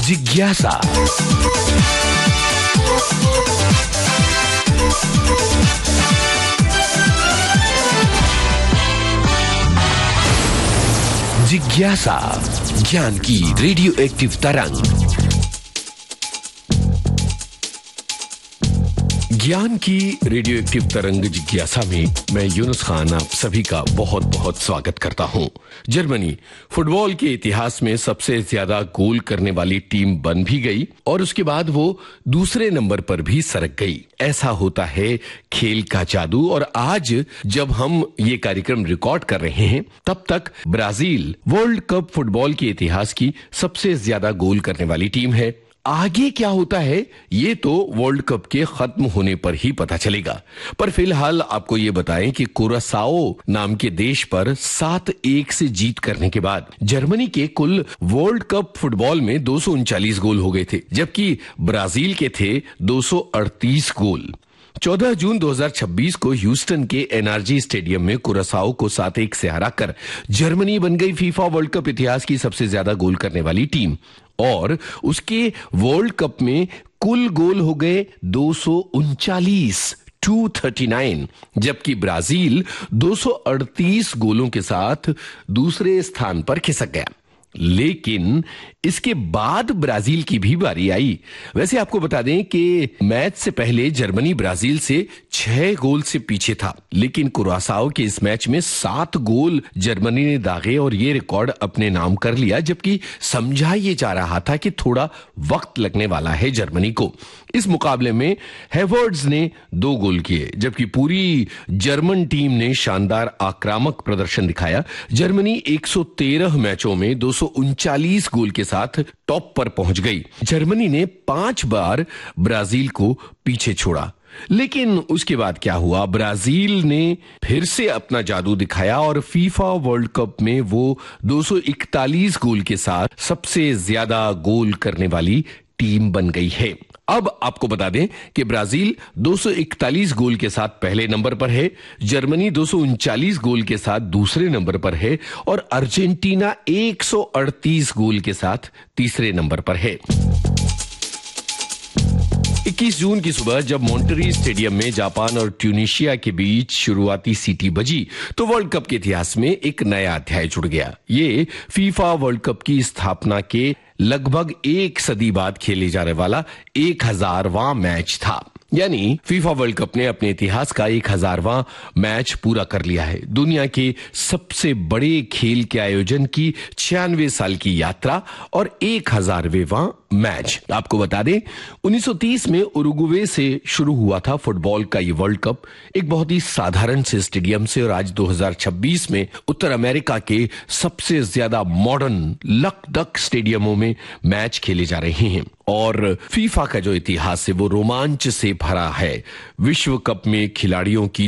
जिज्ञासा। जिज्ञासा, ज्ञान की रेडियो एक्टिव तरंग। ज्ञान की रेडियो एक्टिव तरंग जिज्ञासा में मैं यूनुस खान आप सभी का बहुत बहुत स्वागत करता हूं। जर्मनी फुटबॉल के इतिहास में सबसे ज्यादा गोल करने वाली टीम बन भी गई और उसके बाद वो दूसरे नंबर पर भी सरक गई। ऐसा होता है खेल का जादू। और आज जब हम ये कार्यक्रम रिकॉर्ड कर रहे हैं तब तक ब्राजील वर्ल्ड कप फुटबॉल के इतिहास की सबसे ज्यादा गोल करने वाली टीम है। आगे क्या होता है ये तो वर्ल्ड कप के खत्म होने पर ही पता चलेगा, पर फिलहाल आपको ये बताएं कि कुरासाओ नाम के देश पर 7-1 से जीत करने के बाद जर्मनी के कुल वर्ल्ड कप फुटबॉल में 239 गोल हो गए थे, जबकि ब्राजील के थे 238 गोल। 14 जून 2026 को ह्यूस्टन के एनआरजी स्टेडियम में कुरासाओ को 7-1 से हराकर जर्मनी बन गई फीफा वर्ल्ड कप इतिहास की सबसे ज्यादा गोल करने वाली टीम। और उसके वर्ल्ड कप में कुल गोल हो गए 239, जबकि ब्राजील 238 गोलों के साथ दूसरे स्थान पर खिसक गया। लेकिन इसके बाद ब्राजील की भी बारी आई। वैसे आपको बता दें कि मैच से पहले जर्मनी ब्राजील से 6 गोल से पीछे था, लेकिन कुरासाओ के इस मैच में 7 गोल जर्मनी ने दागे और ये रिकॉर्ड अपने नाम कर लिया, जबकि समझा ये जा रहा था कि थोड़ा वक्त लगने वाला है जर्मनी को। इस मुकाबले में हेवर्ड्स ने 2 गोल किए, जबकि पूरी जर्मन टीम ने शानदार आक्रामक प्रदर्शन दिखाया। जर्मनी 113 मैचों में 239 गोल के साथ टॉप पर पहुंच गई। जर्मनी ने 5 बार ब्राजील को पीछे छोड़ा। लेकिन उसके बाद क्या हुआ? ब्राजील ने फिर से अपना जादू दिखाया और फीफा वर्ल्ड कप में वो 241 गोल के साथ सबसे ज्यादा गोल करने वाली टीम बन गई है। अब आपको बता दें कि ब्राजील 241 गोल के साथ पहले नंबर पर है, जर्मनी 239 गोल के साथ दूसरे नंबर पर है और अर्जेंटीना 138 गोल के साथ तीसरे नंबर पर है। 21 जून की सुबह जब मॉन्टरी स्टेडियम में जापान और ट्यूनीशिया के बीच शुरुआती सीटी बजी तो वर्ल्ड कप के इतिहास में एक नया अध्याय जुड़ गया। ये फीफा वर्ल्ड कप की स्थापना के लगभग 1 सदी बाद खेले जाने वाला 1000वां मैच था। यानी फीफा वर्ल्ड कप ने अपने इतिहास का 1000वां मैच पूरा कर लिया है। दुनिया के सबसे बड़े खेल के आयोजन की 96 साल की यात्रा और 1000वें मैच। आपको बता दें 1930 में उरुग्वे से शुरू हुआ था फुटबॉल का ये वर्ल्ड कप, एक बहुत ही साधारण से स्टेडियम से, और आज 2026 में उत्तर अमेरिका के सबसे ज्यादा मॉडर्न लक-डक स्टेडियमों में मैच खेले जा रहे हैं। और फीफा का जो इतिहास है वो रोमांच से भरा है। विश्व कप में खिलाड़ियों की